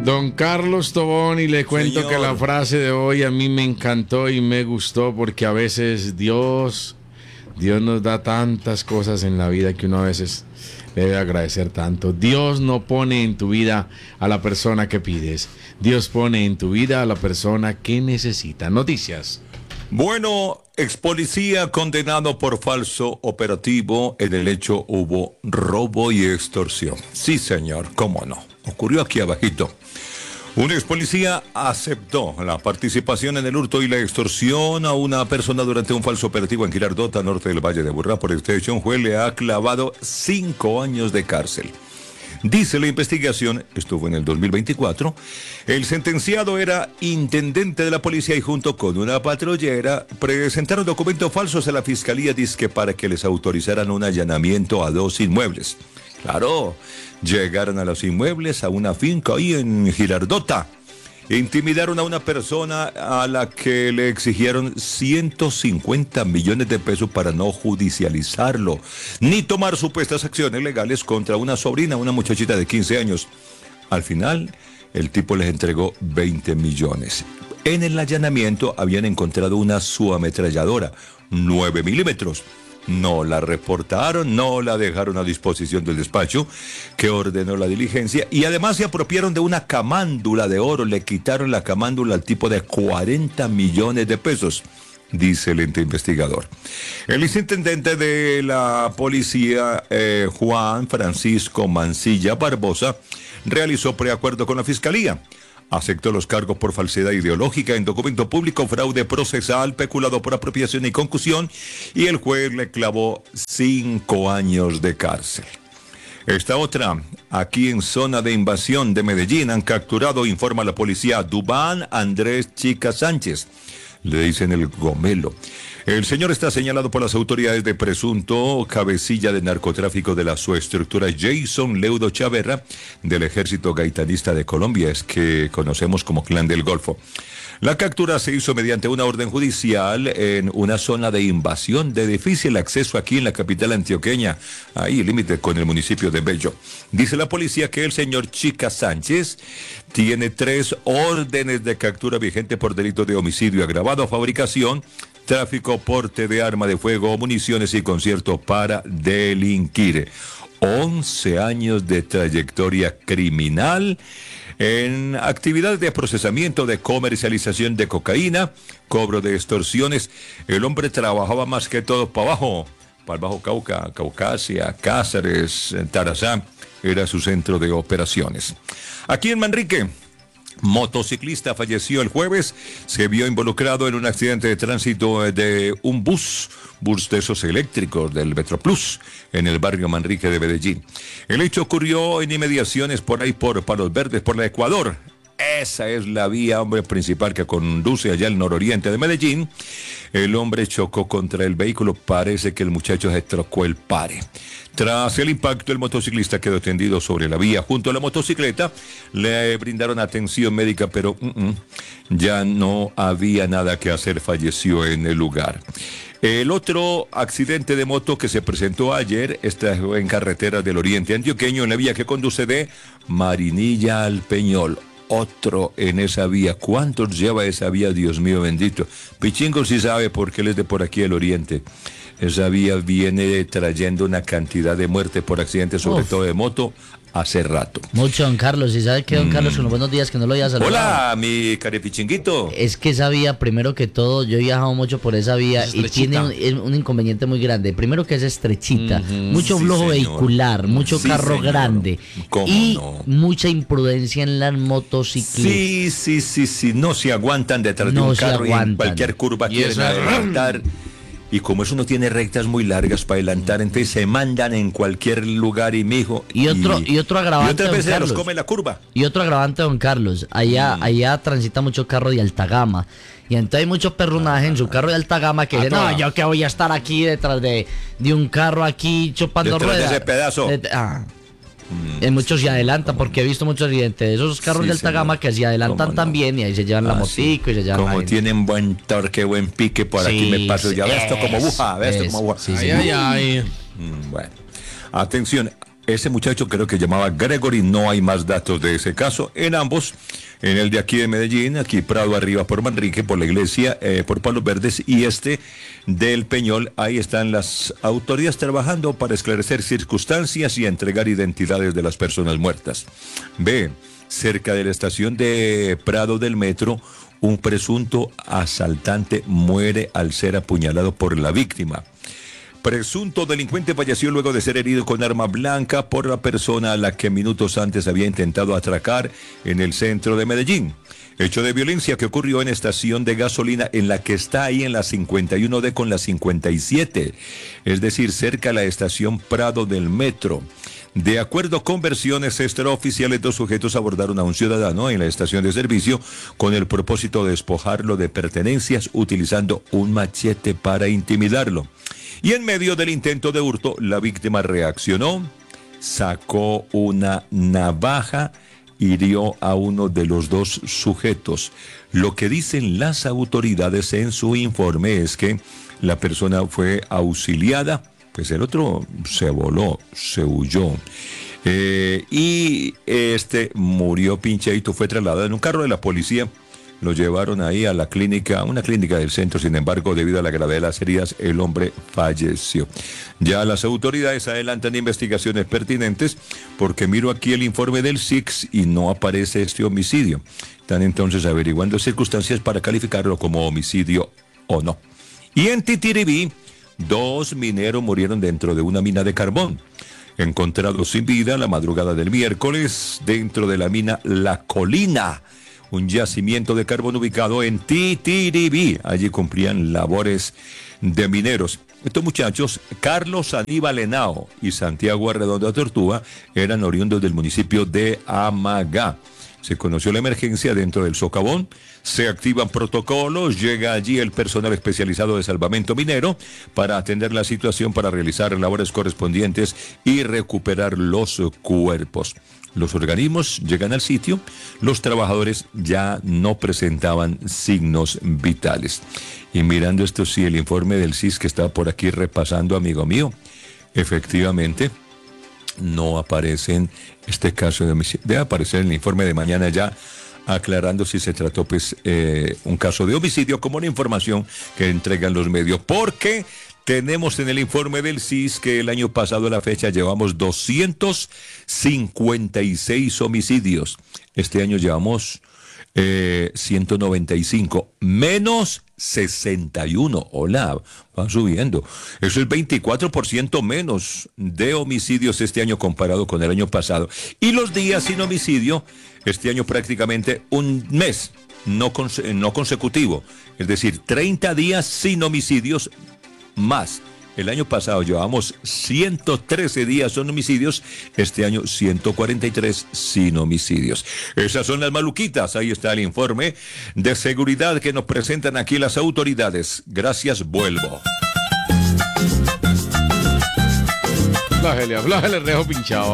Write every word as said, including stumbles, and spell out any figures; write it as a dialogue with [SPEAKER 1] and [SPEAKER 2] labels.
[SPEAKER 1] Don Carlos Tobón, y le cuento Señor. que la frase de hoy a mí me encantó y me gustó, porque a veces Dios, Dios nos da tantas cosas en la vida que uno a veces debe agradecer tanto. Dios no pone en tu vida a la persona que pides, Dios pone en tu vida a la persona que necesita. Noticias.
[SPEAKER 2] Bueno, ex policía condenado por falso operativo. En el hecho hubo robo y extorsión. Sí, señor, cómo no. Ocurrió aquí abajito. Un ex policía aceptó la participación en el hurto y la extorsión a una persona durante un falso operativo en Girardota, norte del Valle de Aburrá. Por extensión, un juez le ha clavado cinco años de cárcel. Dice la investigación, estuvo en el dos mil veinticuatro, el sentenciado era intendente de la policía y junto con una patrullera presentaron documentos falsos a la fiscalía disque para que les autorizaran un allanamiento a dos inmuebles. Claro, llegaron a los inmuebles, a una finca ahí en Girardota. Intimidaron a una persona a la que le exigieron ciento cincuenta millones de pesos para no judicializarlo, ni tomar supuestas acciones legales contra una sobrina, una muchachita de quince años. Al final, el tipo les entregó veinte millones. En el allanamiento habían encontrado una subametralladora, nueve milímetros. No la reportaron, no la dejaron a disposición del despacho que ordenó la diligencia y además se apropiaron de una camándula de oro, le quitaron la camándula al tipo de cuarenta millones de pesos, dice el ente investigador. El exintendente de la policía, eh, Juan Francisco Mancilla Barbosa, realizó preacuerdo con la fiscalía. Aceptó los cargos por falsedad ideológica en documento público, fraude procesal, peculado por apropiación y concusión, y el juez le clavó cinco años de cárcel. Esta otra, aquí en zona de invasión de Medellín, han capturado, informa la policía, Dubán Andrés Chica Sánchez. Le dicen el Gomelo. El señor está señalado por las autoridades de presunto cabecilla de narcotráfico de la subestructura Jason Leudo Chaverra del Ejército Gaitanista de Colombia, es que conocemos como Clan del Golfo. La captura se hizo mediante una orden judicial en una zona de invasión de difícil acceso aquí en la capital antioqueña, ahí límite con el municipio de Bello. Dice la policía que el señor Chica Sánchez tiene tres órdenes de captura vigente por delito de homicidio agravado, fabricación, tráfico, porte de arma de fuego, municiones y concierto para delinquir. once años de trayectoria criminal en actividades de procesamiento, de comercialización de cocaína, cobro de extorsiones. El hombre trabajaba más que todo para abajo, para el Bajo Cauca, Caucasia, Cáceres, Tarazá, era su centro de operaciones. Aquí en Manrique, motociclista falleció el jueves, se vio involucrado en un accidente de tránsito de un bus, bus de esos eléctricos del Metroplus, en el barrio Manrique de Medellín. El hecho ocurrió en inmediaciones por ahí por Palos Verdes, por la Ecuador. Esa es la vía, hombre, principal que conduce allá al nororiente de Medellín. El hombre chocó contra el vehículo, parece que el muchacho se trocó el pare. Tras el impacto, el motociclista quedó tendido sobre la vía junto a la motocicleta. Le brindaron atención médica, pero uh -uh, ya no había nada que hacer, falleció en el lugar. El otro accidente de moto que se presentó ayer está en carretera del oriente antioqueño, en la vía que conduce de Marinilla al Peñol. Otro en esa vía. ¿Cuántos lleva esa vía, Dios mío bendito? Pichingo sí sabe porque él es de por aquí del oriente. Esa vía viene trayendo una cantidad de muertes por accidentes, sobre Uf. todo de moto, hace rato.
[SPEAKER 3] Mucho, don Carlos. ¿Y sabe qué, don mm. Carlos? Con los buenos días, que no lo había saludado.
[SPEAKER 2] Hola, mi carepichinguito.
[SPEAKER 3] Es que esa vía, primero que todo, yo he viajado mucho por esa vía y tiene un, un inconveniente muy grande. Primero que es estrechita, mm-hmm. mucho sí, flujo señor. vehicular, mucho sí, carro señor. grande y no? mucha imprudencia en las motocicletas.
[SPEAKER 2] Sí, sí, sí, sí. No se aguantan detrás no de un carro y en cualquier curva y quieren adelantar. Y como eso no tiene rectas muy largas para adelantar, entonces se mandan en cualquier lugar y mijo.
[SPEAKER 3] Y otro, y, y otro agravante.
[SPEAKER 2] Y otras veces
[SPEAKER 3] Carlos,
[SPEAKER 2] los come la curva.
[SPEAKER 3] Y otro agravante, don Carlos. Allá, mm. allá transita mucho carro de alta gama. Y entonces hay mucho perrunaje ah, en su carro de alta gama que dice, no, yo que voy a estar aquí detrás de, de un carro aquí chupando
[SPEAKER 2] detrás
[SPEAKER 3] ruedas.
[SPEAKER 2] De ese pedazo.
[SPEAKER 3] De, ah. Mm, en muchos se adelantan, porque he visto muchos accidentes de esos carros sí, de alta señor. gama que se adelantan no? también y ahí se llevan ah, la motico sí. y se llevan
[SPEAKER 2] como tienen buen torque, buen pique, por sí, aquí me paso, ya ves esto como buja, ves esto como buja.
[SPEAKER 1] Sí, ay, ay, ay.
[SPEAKER 2] Mm, bueno, atención, ese muchacho creo que llamaba Gregory, no hay más datos de ese caso. En ambos, en el de aquí de Medellín, aquí Prado arriba por Manrique, por la iglesia, eh, por Palos Verdes, y este del Peñol, ahí están las autoridades trabajando para esclarecer circunstancias y entregar identidades de las personas muertas. Ve, cerca de la estación de Prado del metro, un presunto asaltante muere al ser apuñalado por la víctima. Presunto delincuente falleció luego de ser herido con arma blanca por la persona a la que minutos antes había intentado atracar en el centro de Medellín. Hecho de violencia que ocurrió en estación de gasolina en la que está ahí en la cincuenta y uno D con la cincuenta y siete, es decir, cerca a la estación Prado del metro. De acuerdo con versiones extraoficiales, dos sujetos abordaron a un ciudadano en la estación de servicio con el propósito de despojarlo de pertenencias utilizando un machete para intimidarlo. Y en medio del intento de hurto, la víctima reaccionó, sacó una navaja, hirió a uno de los dos sujetos. Lo que dicen las autoridades en su informe es que la persona fue auxiliada, pues el otro se voló, se huyó. Eh, y este murió pinchadito, fue trasladado en un carro de la policía. Lo llevaron ahí a la clínica, una clínica del centro. Sin embargo, debido a la gravedad de las heridas, el hombre falleció. Ya las autoridades adelantan investigaciones pertinentes porque miro aquí el informe del S I C S y no aparece este homicidio. Están entonces averiguando circunstancias para calificarlo como homicidio o no. Y en Titiribí, dos mineros murieron dentro de una mina de carbón. Encontrados sin vida la madrugada del miércoles dentro de la mina La Colina, un yacimiento de carbón ubicado en Titiribí. Allí cumplían labores de mineros. Estos muchachos, Carlos Aníbal Henao y Santiago Arredondo Tortuga, eran oriundos del municipio de Amagá. Se conoció la emergencia dentro del socavón, se activan protocolos, llega allí el personal especializado de salvamento minero para atender la situación, para realizar labores correspondientes y recuperar los cuerpos. Los organismos llegan al sitio, los trabajadores ya no presentaban signos vitales. Y mirando esto, sí, el informe del S I S que está por aquí repasando, amigo mío, efectivamente no aparece en este caso de homicidio. Debe aparecer en el informe de mañana ya aclarando si se trató pues eh, un caso de homicidio, como la información que entregan los medios, porque tenemos en el informe del S I S que el año pasado a la fecha llevamos doscientos cincuenta y seis homicidios. Este año llevamos eh, ciento noventa y cinco, menos sesenta y uno. Hola, va subiendo. Eso es veinticuatro por ciento menos de homicidios este año comparado con el año pasado. Y los días sin homicidio, este año prácticamente un mes no, conse- no consecutivo. Es decir, treinta días sin homicidios más. El año pasado llevamos ciento trece días sin homicidios, este año ciento cuarenta y tres sin homicidios. Esas son las maluquitas, ahí está el informe de seguridad que nos presentan aquí las autoridades. Gracias, vuelvo.
[SPEAKER 1] Blájale, blájale, rejo pinchado.